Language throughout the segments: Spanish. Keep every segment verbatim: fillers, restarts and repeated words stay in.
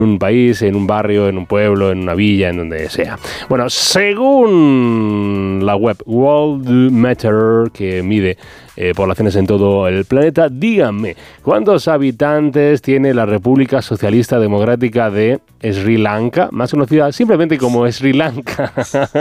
un país, en un barrio, en un pueblo, en una villa, en donde sea. Bueno, según la web Worldometer, que mide eh, poblaciones en todo el planeta, díganme, ¿cuántos habitantes tiene la República Socialista Democrática de Sri Lanka? Más conocida simplemente como Sri Lanka.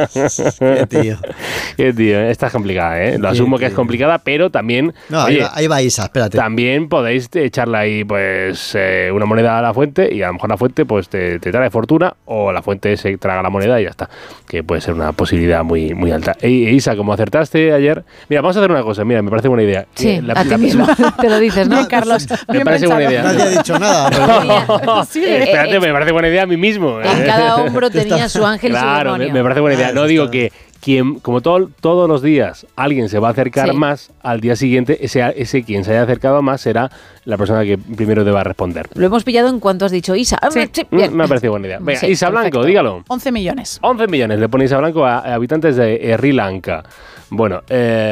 Qué tío. Qué tío, esta es complicada, ¿eh? Lo asumo que es complicada, pero también... No, oye, ahí, va, ahí va Isa, espérate. También podéis echarle ahí, pues, eh, una moneda a la fuente y a lo mejor la fuente, pues, te, te trae fortuna o la fuente se traga la moneda y ya está. Que puede ser una posibilidad muy, muy alta. E, Isa, como acertaste ayer... Mira, vamos a hacer una cosa. Mira, me parece buena idea. Sí, la, a ti la, mismo te lo dices, ¿no, no, Carlos? Me parece pensado. buena idea. Nadie ha dicho nada. No, Sí, espérate, eh, me parece buena idea a mí mismo. En cada hombro tenía su ángel y su Claro, demonio. me, me parece buena idea. No digo que quien, como todo, todos los días alguien se va a acercar Sí. más, al día siguiente ese, ese quien se haya acercado más será la persona que primero deba responder. Lo hemos pillado en cuanto has dicho Isa. Sí. Sí, Mm, bien. Me ha parecido buena idea. Venga, Sí, Isa perfecto. Blanco, dígalo. once millones. once millones le pone Isa Blanco a, a habitantes de Sri Lanka. Bueno,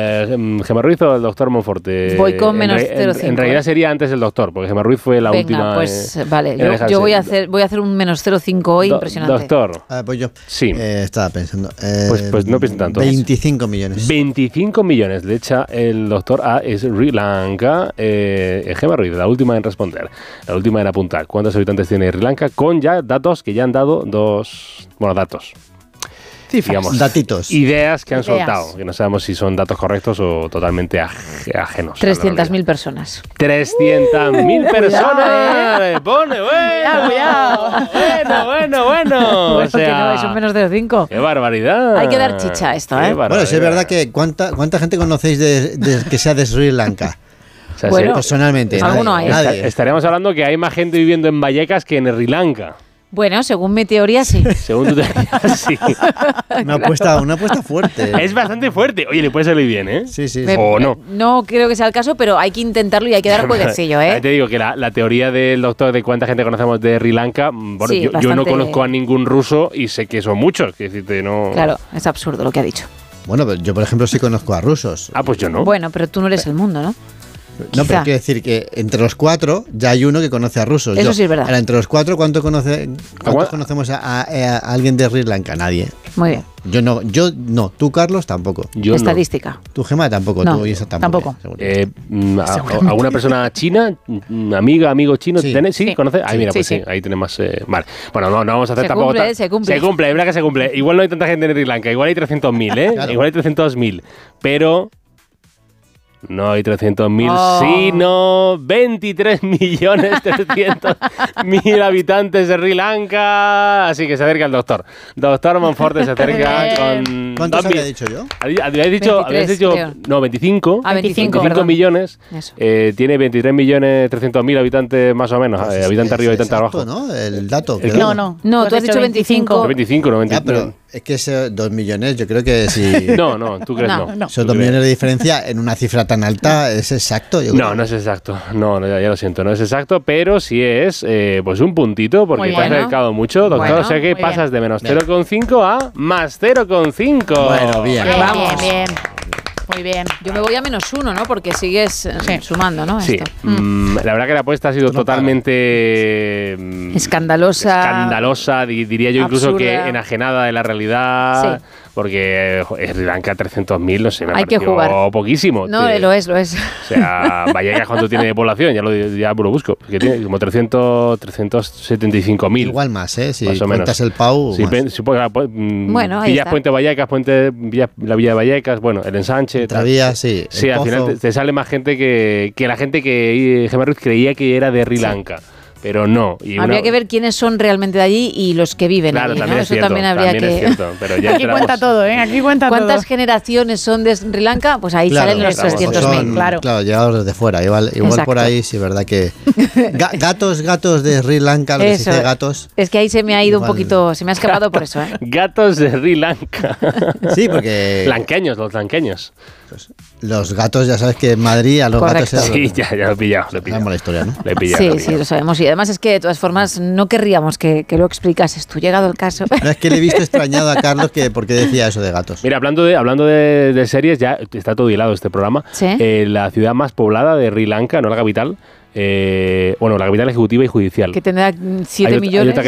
eh, Gemma Ruiz o el doctor Monforte. Voy con menos en, cero coma cinco, en, en realidad ¿eh? sería antes el doctor, porque Gemma Ruiz fue la Venga, última. pues eh, vale. en Yo, alejarse. yo voy a hacer voy a hacer un menos cero coma cinco hoy Do- impresionante. Doctor, Ah, pues yo sí. eh, estaba pensando. Eh, Pues- pues no piensen tanto. veinticinco millones. veinticinco millones le echa el doctor a Sri Lanka. Eh, Gemma Ruiz, la última en responder. La última en apuntar. ¿Cuántos habitantes tiene Sri Lanka? Con ya datos que ya han dado dos. Bueno, datos. Cifras. Digamos, Datitos. ideas que han Ideas. soltado, que no sabemos si son datos correctos o totalmente aj- ajenos. trescientas mil personas. trescientas mil personas. eh. Le pone, bueno, Cuidado, bueno, bueno, bueno. Bueno, O sea, que no, es un menos cero coma cinco. qué barbaridad. Hay que dar chicha a esto, Qué ¿eh? Bueno, sí es barbaridad. verdad que ¿cuánta, cuánta gente conocéis de, de- que sea de Sri Lanka? O sea, Bueno, se- Personalmente. alguno nadie, hay. esta- nadie. estaríamos hablando que hay más gente viviendo en Vallecas que en Sri Lanka. Bueno, según mi teoría, sí. Según tu teoría, sí. Una apuesta, una apuesta fuerte. Es bastante fuerte. Oye, le puede salir bien, ¿eh? Sí, sí, sí. Me- O no. No creo que sea el caso, pero hay que intentarlo y hay que dar jueguecillo, Ya ¿eh? te digo que la, la teoría del doctor de cuánta gente conocemos de Sri Lanka, mm, bueno, Sí, yo, yo no bastante- conozco a ningún ruso y sé que son muchos. Que decirte, no. Claro, es absurdo lo que ha dicho. Bueno, pero yo por ejemplo sí conozco a rusos. Ah, pues yo no. Bueno, pero tú no eres el mundo, ¿no? No, quizá. pero quiero decir que entre los cuatro ya hay uno que conoce a rusos. Eso Yo, sí es verdad. Ahora, entre los cuatro, ¿cuánto conoce, Agua- ¿cuántos conocemos a, a- a alguien de Sri Lanka? Nadie. Muy bien. Yo no, yo no. Tú, Carlos, tampoco. Yo no. Estadística. Tú, Gemma, tampoco. No, tú, Isa, tampoco. seguro. Eh, mm, a- ¿Alguna persona china, mm, amiga, amigo chino, Sí. ¿tenés? ¿Sí? Sí. ¿Conoces? Ahí, Sí, mira, sí, pues sí, sí. ahí tenemos más. Eh, vale. Bueno, no, no vamos a hacer Se tampoco. cumple, ta- se cumple. Se cumple, es verdad que se cumple. Igual no hay tanta gente en Sri Lanka, igual hay trescientos mil, ¿eh? Claro. Igual hay trescientos mil. Pero. No hay trescientos mil, Oh. sino veintitrés millones trescientos mil habitantes de Sri Lanka. Así que se acerca el doctor. Doctor Monforte se acerca Bien. con. ¿Cuántos dos había mil- dicho yo? Habíais habíais dicho, habíais veintitrés, dicho creo. no, veinticinco. Ah, veinticinco, perdón. millones. Eso. Eh, tiene veintitrés millones trescientos mil habitantes más o menos. Pues eh, es- habitante es arriba, habitante exacto, abajo. ¿no? El dato. El que No, da. no. No, tú has dicho veinticinco. veinticinco, no Ya, veinticinco. pero es que ese dos millones, yo creo que si No, no, tú crees No, no. no. esos Tú dos crees. millones de diferencia en una cifra tan alta es exacto. Yo No, creo. no es exacto. No, no, ya, ya lo siento, no es exacto, pero sí es eh, pues un puntito porque Muy te has bien. acercado mucho, doctor. Bueno, o sea que muy pasas bien. de menos Bien. cero coma cinco a más cero coma cinco. Bueno, bien. Bien, Vamos. bien, bien. Muy bien. Yo me voy a menos uno, ¿no? Porque sigues eh, Sí. sumando, ¿no? Sí, Esto. mm, la verdad que la apuesta ha sido Tú no totalmente mm, Escandalosa. escandalosa, di- diría yo incluso absurda. que enajenada de la realidad, Sí. porque eh, Sri Lanka trescientos mil, no sé, me Hay que pareció jugar. poquísimo. No, Te- lo es, lo es. O sea, Vallecas, ¿cuánto tiene de población? Ya lo, ya lo busco, que tiene como trescientos, trescientos setenta y cinco mil. Igual más, ¿eh? Si Más o menos. cuentas el Pau. Si más. pen- si pues, pues, mm, Bueno, ahí pillas está. Puente Vallecas, Puente Villa- la Villa de Vallecas, bueno, el ensanche. tal. Travía, sí. el Sí, al final Pozo. te, te sale más gente que, que la gente que eh, Gemma Ruiz creía que era de Sri Lanka, pero no. Y Habría una- que ver quiénes son realmente de allí y los que viven Claro, allí, ¿no? también es Eso cierto, también habría también es que... cierto, pero ya Aquí entramos- cuenta todo, ¿eh? Aquí cuenta ¿Cuántas todo. generaciones son de Sri Lanka? Pues ahí Claro, salen los estamos- trescientos mil. son, claro. Claro, llegados desde fuera. Igual, igual Exacto. por ahí, sí, verdad que. Ga- gatos, gatos de Sri Lanka, lo que se Eso. dice gatos. Es que ahí se me ha ido Igual. un poquito, se me ha escapado por eso, ¿eh? Gatos de Sri Lanka. Sí, porque Lanqueños, los lanqueños. los gatos, ya sabes que en Madrid a los Correcto. gatos se Sí, ya, ya lo he pillado. Lo he Sabemos pillado. la historia, ¿no? Lo he pillado, lo he Sí, sí, pillado. lo sabemos. Y además es que de todas formas no querríamos que, que lo explicases tú, llegado el caso. No, es que le he visto extrañado a Carlos que por qué decía eso de gatos. Mira, hablando de, hablando de, de series, ya está todo hilado este programa. Sí. Eh, la ciudad más poblada de Sri Lanka, no la capital, Eh, bueno, la capital ejecutiva y judicial. Que tendrá siete Hay ot- hay millones. otra